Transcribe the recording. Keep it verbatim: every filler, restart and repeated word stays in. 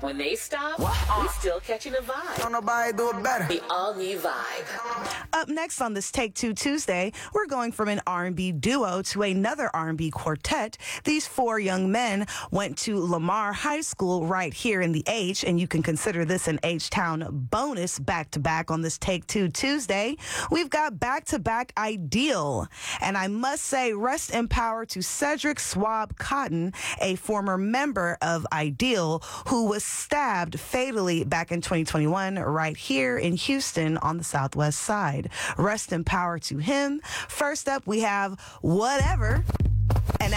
When they stop, we still catching a vibe. Don't nobody do it better. The all-new vibe. Up next on this Take Two Tuesday, we're going from an R and B duo to another R and B quartet. These four young men went to Lamar High School right here in the H, and you can consider this an H-Town bonus back-to-back on this Take Two Tuesday. We've got back-to-back Ideal, and I must say rest in power to Cedric Swab Cotton, a former member of Ideal, who was stabbed fatally back in twenty twenty-one right here in Houston on the Southwest Side. Rest in power to him. First up, we have Whatever.